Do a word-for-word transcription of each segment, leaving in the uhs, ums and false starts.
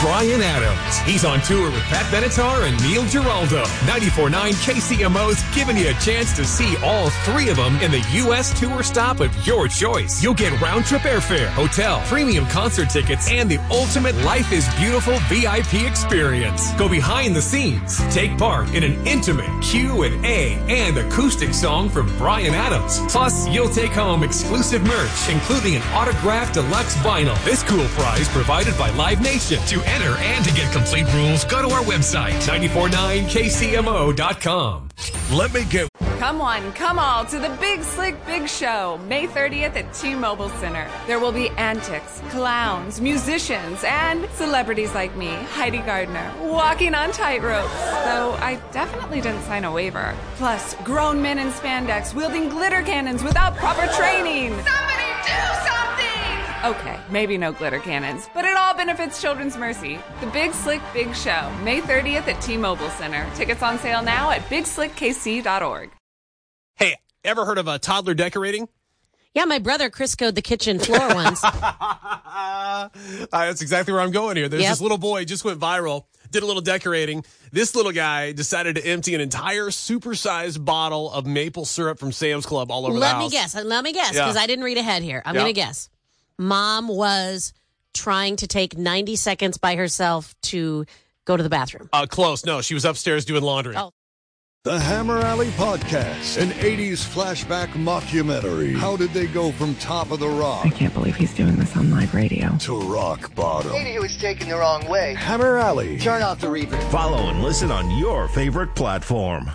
Bryan Adams. He's on tour with Pat Benatar and Neil Giraldo. ninety-four point nine K C M O's giving you a chance to see all three of them in the U S tour stop of your choice. You'll get round-trip airfare, hotel, premium concert tickets, and the ultimate Life is Beautiful V I P experience. Go behind the scenes. Take part in an intimate Q and A and acoustic song from Bryan Adams. Plus, you'll take home exclusive merch, including an autographed deluxe vinyl. This cool prize provided by Live Nation. To enter and to get complete rules, go to our website, nine four nine K C M O dot com. Let me get... Come one, come all to the Big Slick Big Show, May thirtieth at T-Mobile Center. There will be antics, clowns, musicians, and celebrities like me, Heidi Gardner, walking on tightropes. Though I definitely didn't sign a waiver. Plus, grown men in spandex wielding glitter cannons without proper training. Somebody do something! Okay, maybe no glitter cannons, but it all benefits Children's Mercy. The Big Slick Big Show, May thirtieth at T-Mobile Center. Tickets on sale now at big slick k c dot org. Hey, ever heard of a toddler decorating? Yeah, my brother Crisco'd the kitchen floor once. uh, that's exactly where I'm going here. There's Yep. this little boy, just went viral, did a little decorating. This little guy decided to empty an entire supersized bottle of maple syrup from Sam's Club all over the Let house. me guess. Let me guess, Yeah. because I didn't read ahead here. I'm Yeah. going to guess. Mom was trying to take ninety seconds by herself to go to the bathroom. Uh, close. No, she was upstairs doing laundry. Oh. The Hammer Alley Podcast, an eighties flashback mockumentary. How did they go from top of the rock I can't believe he's doing this on live radio. to rock bottom? Maybe he was taken the wrong way. Hammer Alley. Turn off the reverb. Follow and listen on your favorite platform.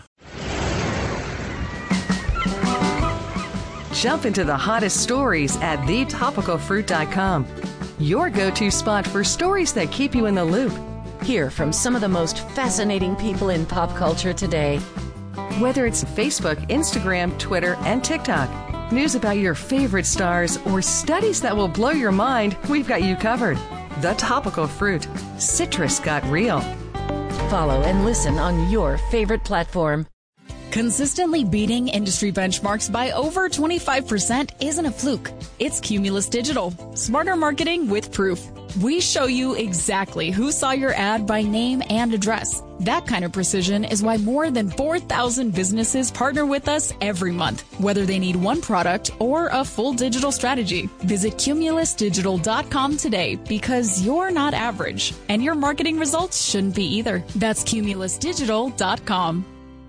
Jump into the hottest stories at the topical fruit dot com. Your go-to spot for stories that keep you in the loop. Hear from some of the most fascinating people in pop culture today. Whether it's Facebook, Instagram, Twitter, and TikTok, news about your favorite stars, or studies that will blow your mind, we've got you covered. The Topical Fruit. Citrus got real. Follow and listen on your favorite platform. Consistently beating industry benchmarks by over twenty-five percent isn't a fluke. It's Cumulus Digital. Smarter marketing with proof. We show you exactly who saw your ad by name and address. That kind of precision is why more than four thousand businesses partner with us every month, whether they need one product or a full digital strategy. Visit cumulus digital dot com today because you're not average, and your marketing results shouldn't be either. That's cumulus digital dot com.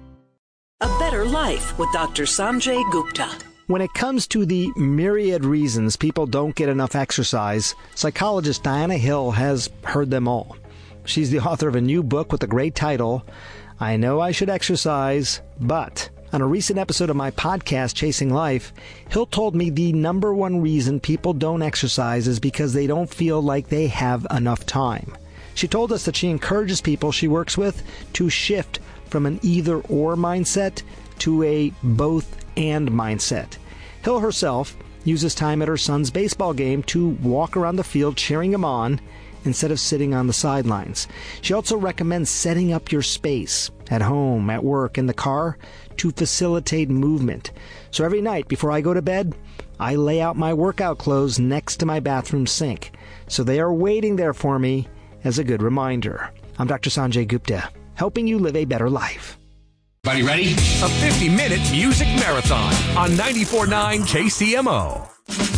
A Better Life with Doctor Sanjay Gupta. When it comes to the myriad reasons people don't get enough exercise, psychologist Diana Hill has heard them all. She's the author of a new book with a great title, I Know I Should Exercise, But... On a recent episode of my podcast, Chasing Life, Hill told me the number one reason people don't exercise is because they don't feel like they have enough time. She told us that she encourages people she works with to shift from an either-or mindset to a both-and mindset. Hill herself uses time at her son's baseball game to walk around the field cheering him on instead of sitting on the sidelines. She also recommends setting up your space at home, at work, in the car to facilitate movement. So every night before I go to bed, I lay out my workout clothes next to my bathroom sink. So they are waiting there for me as a good reminder. I'm Doctor Sanjay Gupta, helping you live a better life. Everybody ready? A fifty-minute music marathon on ninety-four point nine K C M O.